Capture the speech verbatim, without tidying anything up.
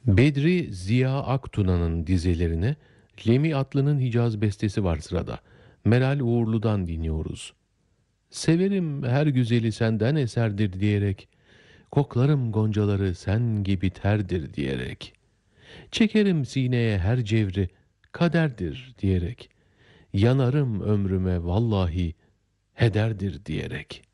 Bedri Ziya Aktuna'nın dizelerine Lemi Atlı'nın Hicaz bestesi var sırada. Meral Uğurlu'dan dinliyoruz. Severim her güzeli senden eserdir diyerek, koklarım goncaları sen gibi terdir diyerek, çekerim sineye her cevri kaderdir diyerek, yanarım ömrüme vallahi hederdir diyerek.